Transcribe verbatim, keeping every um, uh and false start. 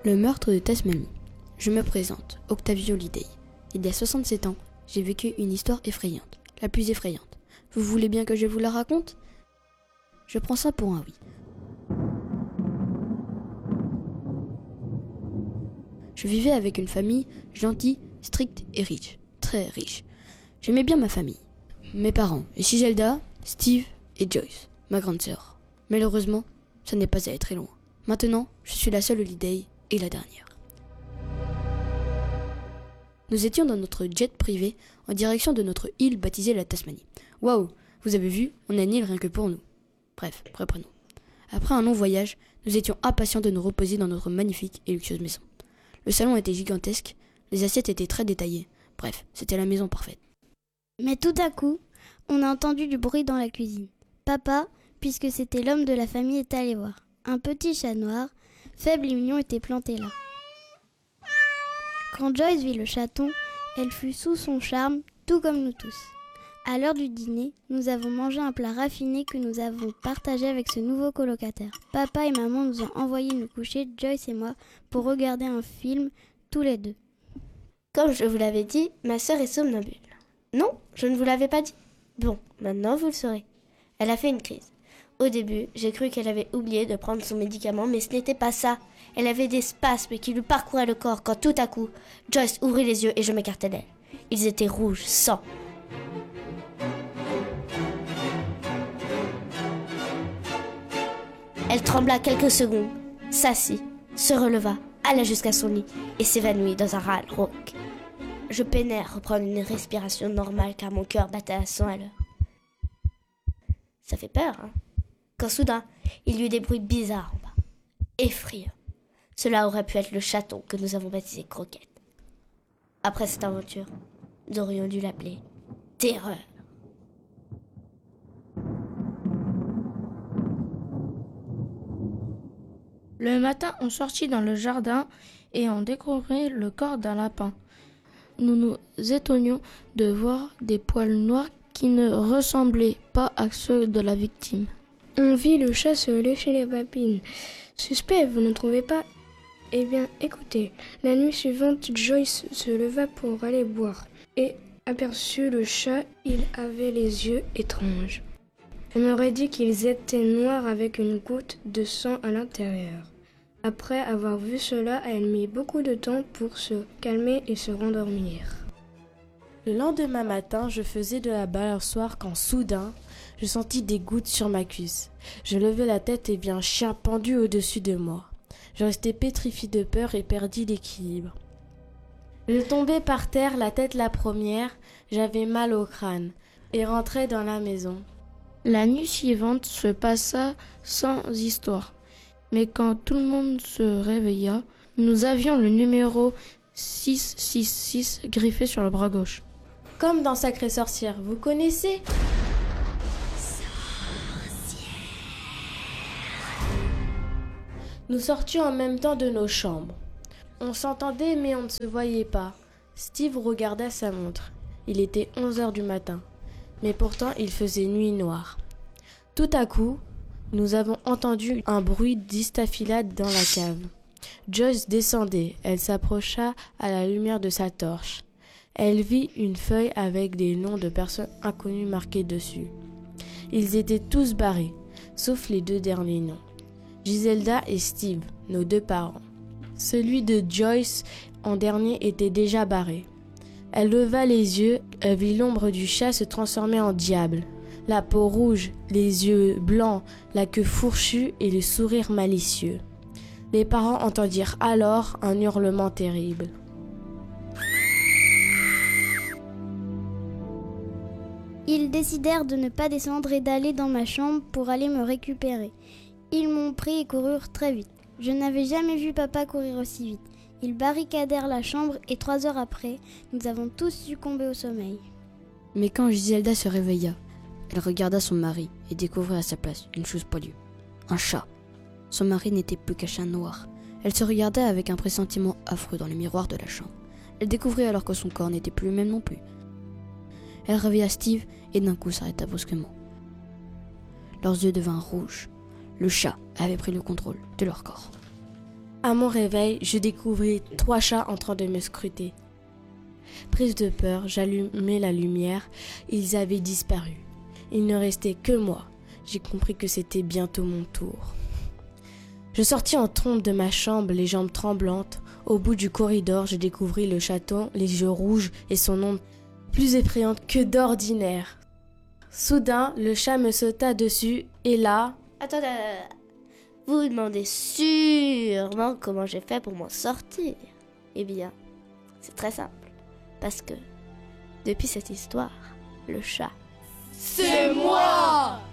Le meurtre de Tasmanie. Je me présente, Octavio Lidei. Il y a soixante-sept ans, j'ai vécu une histoire effrayante, la plus effrayante. Vous voulez bien que je vous la raconte ? Je prends ça pour un oui. Je vivais avec une famille gentille, stricte et riche, très riche. J'aimais bien ma famille, mes parents, et Giselda, Steve et Joyce, ma grande sœur. Malheureusement, ça n'est pas allé très loin. Maintenant, je suis la seule Lidei et la dernière. Nous étions dans notre jet privé en direction de notre île baptisée la Tasmanie. Waouh, vous avez vu, on a une île rien que pour nous. Bref, reprenons. Après un long voyage, nous étions impatients de nous reposer dans notre magnifique et luxueuse maison. Le salon était gigantesque, les assiettes étaient très détaillées. Bref, c'était la maison parfaite. Mais tout à coup, on a entendu du bruit dans la cuisine. Papa, puisque c'était l'homme de la famille, est allé voir. Un petit chat noir, faible et mignon, était planté là. Quand Joyce vit le chaton, elle fut sous son charme, tout comme nous tous. À l'heure du dîner, nous avons mangé un plat raffiné que nous avons partagé avec ce nouveau colocataire. Papa et maman nous ont envoyé nous coucher, Joyce et moi, pour regarder un film, tous les deux. Comme je vous l'avais dit, ma sœur est somnambule. Non, je ne vous l'avais pas dit. Bon, maintenant vous le saurez. Elle a fait une crise. Au début, j'ai cru qu'elle avait oublié de prendre son médicament, mais ce n'était pas ça. Elle avait des spasmes qui lui parcouraient le corps quand tout à coup, Joyce ouvrit les yeux et je m'écartai d'elle. Ils étaient rouges, sang. Elle trembla quelques secondes, s'assit, se releva, alla jusqu'à son lit et s'évanouit dans un râle rauque. Je peinais à reprendre une respiration normale car mon cœur battait à cent à l'heure. Ça fait peur, hein ? Quand soudain, il y eut des bruits bizarres en bas, effrayants. Cela aurait pu être le chaton que nous avons baptisé Croquette. Après cette aventure, nous aurions dû l'appeler Terreur. Le matin, on sortit dans le jardin et on découvrit le corps d'un lapin. Nous nous étonnions de voir des poils noirs qui ne ressemblaient pas à ceux de la victime. On vit le chat se lécher les papilles. Suspect, vous ne trouvez pas ? Eh bien, écoutez, la nuit suivante, Joyce se leva pour aller boire et aperçut le chat. Il avait les yeux étranges. On aurait dit qu'ils étaient noirs avec une goutte de sang à l'intérieur. Après avoir vu cela, elle mit beaucoup de temps pour se calmer et se rendormir. Le lendemain matin, je faisais de la balançoire quand soudain, je sentis des gouttes sur ma cuisse. Je levai la tête et vis un chien pendu au-dessus de moi. Je restai pétrifié de peur et perdis l'équilibre. Je tombai par terre, la tête la première, j'avais mal au crâne et rentrai dans la maison. La nuit suivante se passa sans histoire. Mais quand tout le monde se réveilla, nous avions le numéro six cent soixante-six griffé sur le bras gauche. Comme dans Sacrée Sorcière, vous connaissez ? Nous sortions en même temps de nos chambres. On s'entendait mais on ne se voyait pas. Steve regarda sa montre. Il était onze heures du matin. Mais pourtant il faisait nuit noire. Tout à coup, nous avons entendu un bruit d'istafilade dans la cave. Joyce descendait. Elle s'approcha à la lumière de sa torche. Elle vit une feuille avec des noms de personnes inconnues marqués dessus. Ils étaient tous barrés, sauf les deux derniers noms. Giselda et Steve, nos deux parents. Celui de Joyce, en dernier, était déjà barré. Elle leva les yeux, elle vit l'ombre du chat se transformer en diable. La peau rouge, les yeux blancs, la queue fourchue et le sourire malicieux. Les parents entendirent alors un hurlement terrible. Ils décidèrent de ne pas descendre et d'aller dans ma chambre pour aller me récupérer. Ils m'ont pris et coururent très vite. Je n'avais jamais vu papa courir aussi vite. Ils barricadèrent la chambre et trois heures après, nous avons tous succombé au sommeil. Mais quand Giselda se réveilla, elle regarda son mari et découvrit à sa place une chose poilue. Un chat. Son mari n'était plus qu'un chat noir. Elle se regardait avec un pressentiment affreux dans le miroir de la chambre. Elle découvrit alors que son corps n'était plus le même non plus. Elle réveilla Steve et d'un coup s'arrêta brusquement. Leurs yeux devinrent rouges. Le chat avait pris le contrôle de leur corps. À mon réveil, je découvris trois chats en train de me scruter. Prise de peur, j'allumai la lumière. Ils avaient disparu. Il ne restait que moi. J'ai compris que c'était bientôt mon tour. Je sortis en trombe de ma chambre, les jambes tremblantes. Au bout du corridor, je découvris le chaton, les yeux rouges et son ombre plus effrayante que d'ordinaire. Soudain, le chat me sauta dessus et là... Attendez, vous vous demandez sûrement comment j'ai fait pour m'en sortir. Eh bien, c'est très simple. Parce que, depuis cette histoire, le chat... C'est moi!